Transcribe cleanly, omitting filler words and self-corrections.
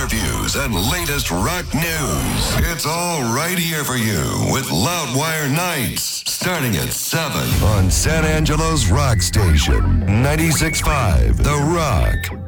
interviews, and latest rock news. It's all right here for you with Loudwire Nights, starting at 7 on San Angelo's rock station, 96.5 The Rock.